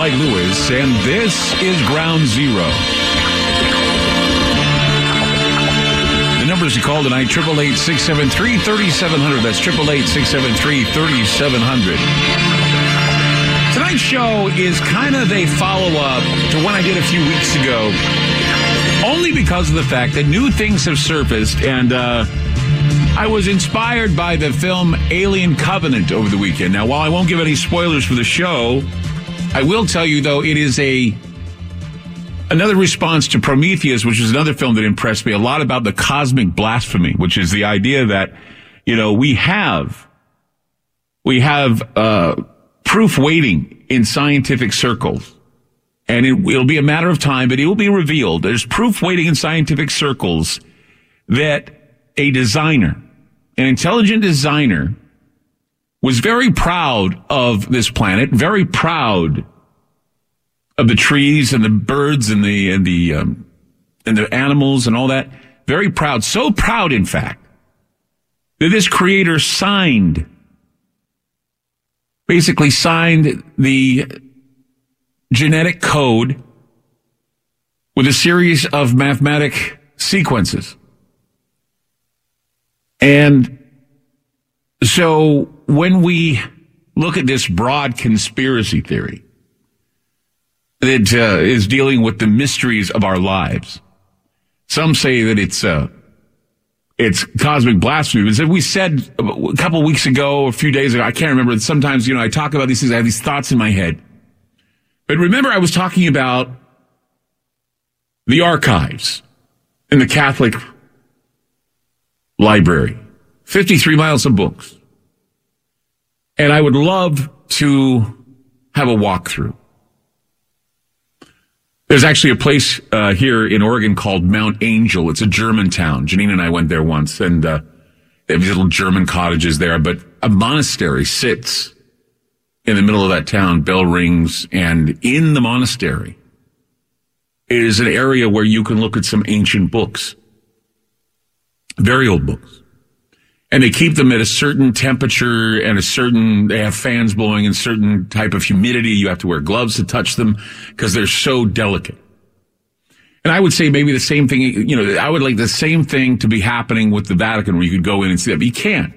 Clyde Lewis, and this is Ground Zero. The numbers to call tonight, 888-673-3700. That's 888-673-3700. Tonight's show is kind of a follow-up to one I did a few weeks ago, only because of the fact that new things have surfaced, and I was inspired by the film Alien Covenant over the weekend. Now, while I won't give any spoilers for the show, I will tell you, though, it is another response to Prometheus, which is another film that impressed me a lot, about the cosmic blasphemy, which is the idea that, we have proof waiting in scientific circles. And it'll be a matter of time, but it will be revealed. There's proof waiting in scientific circles that a designer, an intelligent designer, was very proud of this planet, very proud of the trees and the birds and the animals and all that. Very proud. So proud, in fact, that this creator basically signed the genetic code with a series of mathematic sequences. And so when we look at this broad conspiracy theory that is dealing with the mysteries of our lives, some say that it's cosmic blasphemy. As we said a couple weeks ago, a few days ago, I can't remember. Sometimes, I talk about these things, I have these thoughts in my head. But remember, I was talking about the archives in the Catholic library, 53 miles of books. And I would love to have a walkthrough. There's actually a place here in Oregon called Mount Angel. It's a German town. Janine and I went there once, and they have these little German cottages there. But a monastery sits in the middle of that town. Bell rings, and in the monastery is an area where you can look at some ancient books. Very old books. And they keep them at a certain temperature and they have fans blowing in certain type of humidity. You have to wear gloves to touch them because they're so delicate. And I would say maybe the same thing, I would like the same thing to be happening with the Vatican, where you could go in and see that, but you can't.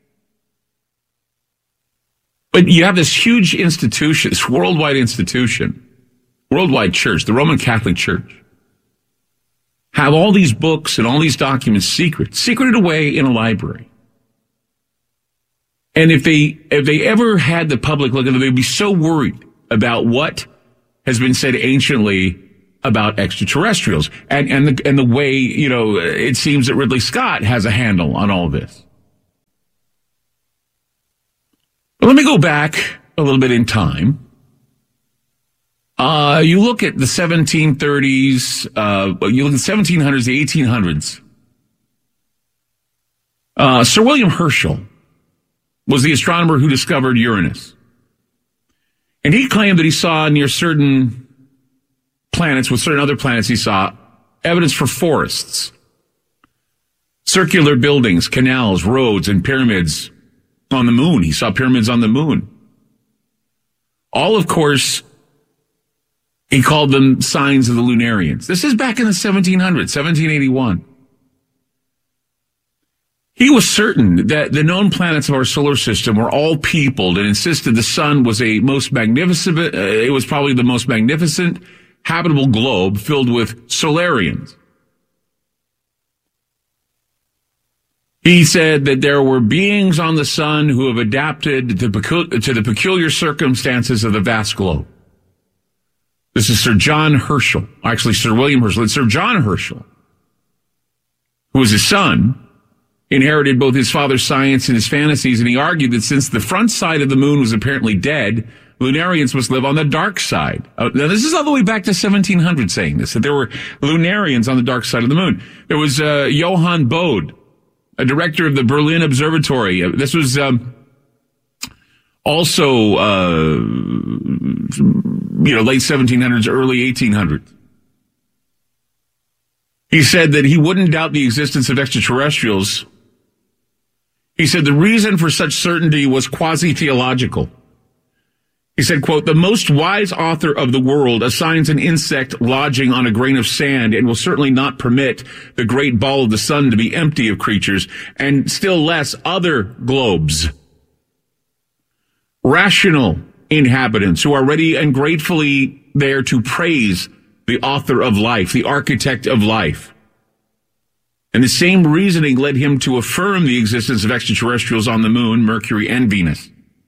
But you have this huge institution, this worldwide institution, worldwide church, the Roman Catholic Church, have all these books and all these documents secreted away in a library. And if they ever had the public look at them, they'd be so worried about what has been said anciently about extraterrestrials and the way, it seems that Ridley Scott has a handle on all this. But let me go back a little bit in time. You look at the 1730s, you look at the 1700s, the 1800s. Sir William Herschel was the astronomer who discovered Uranus. And he claimed that he saw near certain planets, with certain other planets, he saw evidence for forests, circular buildings, canals, roads, and pyramids on the moon. He saw pyramids on the moon. All, of course, he called them signs of the Lunarians. This is back in the 1700s, 1781. He was certain that the known planets of our solar system were all peopled, and insisted the sun was it was probably the most magnificent habitable globe filled with Solarians. He said that there were beings on the sun who have adapted to the peculiar circumstances of the vast globe. This is Sir John Herschel, actually Sir William Herschel. It's Sir John Herschel, who was his son, inherited both his father's science and his fantasies, and he argued that since the front side of the moon was apparently dead, Lunarians must live on the dark side. Now, this is all the way back to 1700 saying this, that there were Lunarians on the dark side of the moon. There was Johann Bode, a director of the Berlin Observatory. This was also, late 1700s, early 1800s. He said that he wouldn't doubt the existence of extraterrestrials. He said the reason for such certainty was quasi-theological. He said, quote, "The most wise author of the world assigns an insect lodging on a grain of sand and will certainly not permit the great ball of the sun to be empty of creatures, and still less other globes. Rational inhabitants who are ready and gratefully there to praise the author of life, the architect of life." And the same reasoning led him to affirm the existence of extraterrestrials on the moon, Mercury, and Venus.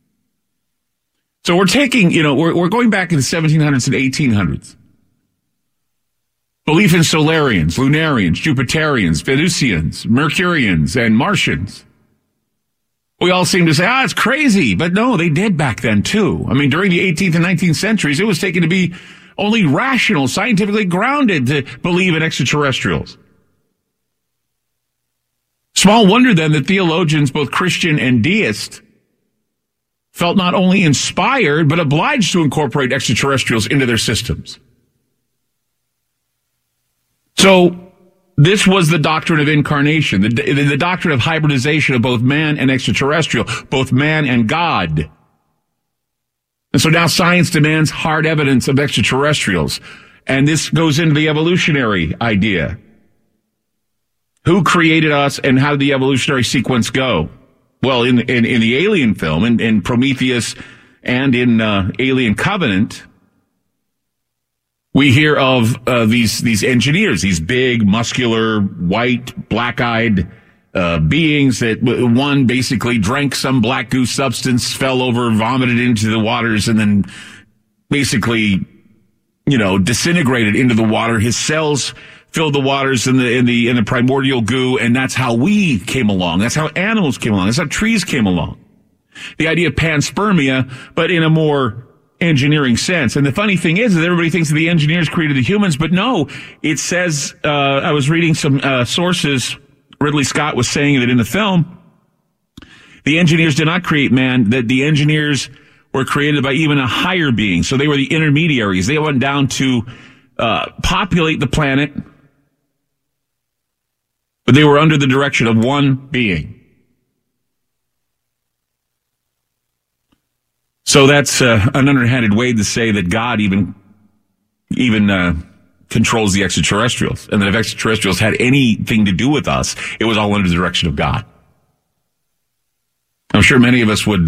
So we're taking, we're going back in the 1700s and 1800s. Belief in Solarians, Lunarians, Jupiterians, Venusians, Mercurians, and Martians. We all seem to say, it's crazy. But no, they did back then too. I mean, during the 18th and 19th centuries, it was taken to be only rational, scientifically grounded to believe in extraterrestrials. Small wonder then that theologians, both Christian and deist, felt not only inspired, but obliged to incorporate extraterrestrials into their systems. So this was the doctrine of incarnation, the doctrine of hybridization of both man and extraterrestrial, both man and God. And so now science demands hard evidence of extraterrestrials. And this goes into the evolutionary idea. Who created us and how did the evolutionary sequence go? Well, in the Alien film, in Prometheus and in Alien Covenant, we hear of these engineers, these big, muscular, white, black-eyed beings that one basically drank some black goo substance, fell over, vomited into the waters, and then basically, disintegrated into the water. His cells filled the waters in the primordial goo, and that's how we came along. That's how animals came along. That's how trees came along. The idea of panspermia, but in a more engineering sense. And the funny thing is that everybody thinks that the engineers created the humans, but no, it says, I was reading some sources, Ridley Scott was saying that in the film, the engineers did not create man, that the engineers were created by even a higher being. So they were the intermediaries. They went down to populate the planet, but they were under the direction of one being. So that's an underhanded way to say that God even controls the extraterrestrials, and that if extraterrestrials had anything to do with us, it was all under the direction of God. I'm sure many of us would,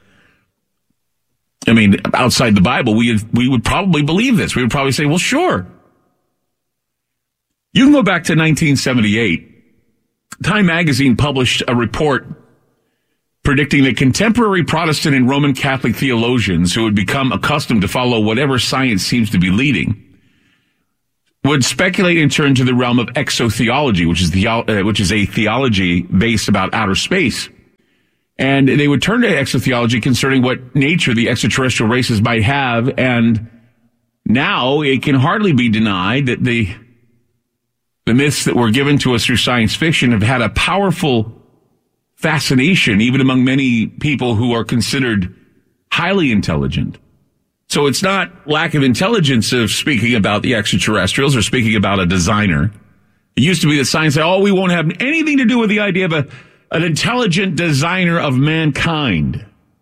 outside the Bible, we would probably believe this. We would probably say, well, sure. You can go back to 1978. Time magazine published a report predicting that contemporary Protestant and Roman Catholic theologians who would become accustomed to follow whatever science seems to be leading would speculate and turn to the realm of exotheology, which is a theology based about outer space. And they would turn to exotheology concerning what nature the extraterrestrial races might have. And now it can hardly be denied that the myths that were given to us through science fiction have had a powerful fascination, even among many people who are considered highly intelligent. So it's not lack of intelligence of speaking about the extraterrestrials or speaking about a designer. It used to be that science said, we won't have anything to do with the idea of an intelligent designer of mankind.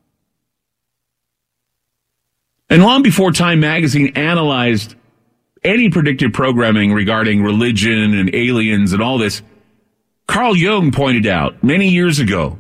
And long before Time magazine analyzed any predictive programming regarding religion and aliens and all this, Carl Jung pointed out many years ago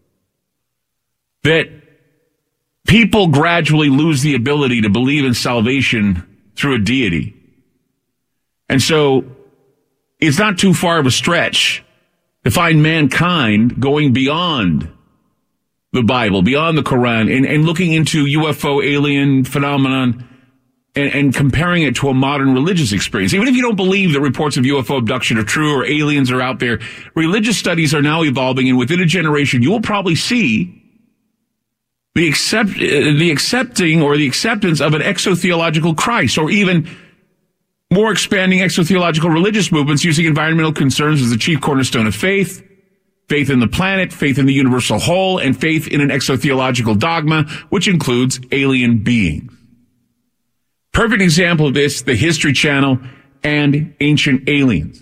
that people gradually lose the ability to believe in salvation through a deity. And so it's not too far of a stretch to find mankind going beyond the Bible, beyond the Quran, and looking into UFO alien phenomenon and comparing it to a modern religious experience. Even if you don't believe that reports of UFO abduction are true or aliens are out there, religious studies are now evolving, and within a generation, you will probably see the accepting or the acceptance of an exotheological Christ, or even more expanding exotheological religious movements using environmental concerns as the chief cornerstone of faith, faith in the planet, faith in the universal whole, and faith in an exotheological dogma, which includes alien beings. Perfect example of this, the History Channel and Ancient Aliens.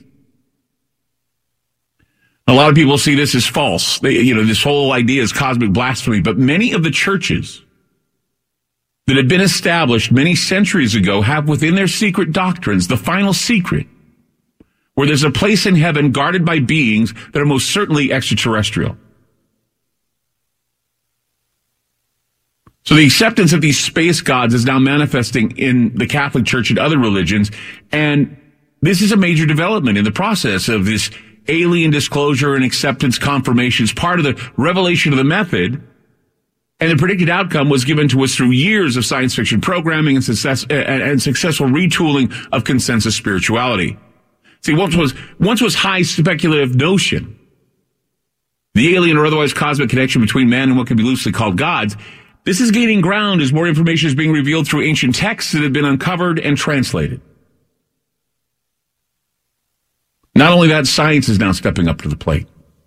A lot of people see this as false. This whole idea is cosmic blasphemy, but many of the churches that had been established many centuries ago have within their secret doctrines the final secret, where there's a place in heaven guarded by beings that are most certainly extraterrestrial. So the acceptance of these space gods is now manifesting in the Catholic Church and other religions, and this is a major development in the process of this alien disclosure and acceptance confirmation. It's part of the revelation of the method, and the predicted outcome was given to us through years of science fiction programming and successful retooling of consensus spirituality. See, once was high speculative notion, the alien or otherwise cosmic connection between man and what can be loosely called gods. This is gaining ground as more information is being revealed through ancient texts that have been uncovered and translated. Not only that, science is now stepping up to the plate.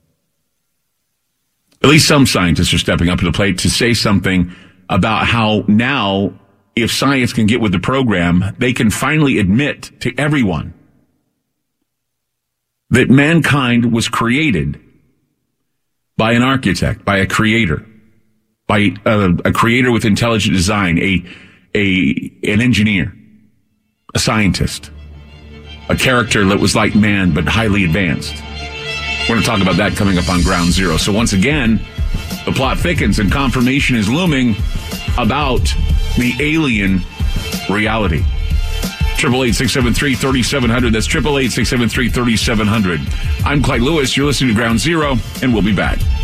At least some scientists are stepping up to the plate to say something about how now, if science can get with the program, they can finally admit to everyone that mankind was created by an architect, by a creator, by a creator with intelligent design, an engineer, a scientist, a character that was like man but highly advanced. We're going to talk about that coming up on Ground Zero. So once again, the plot thickens and confirmation is looming about the alien reality. 888-673-3700. That's 888-673-3700. I'm Clyde Lewis. You're listening to Ground Zero, and we'll be back.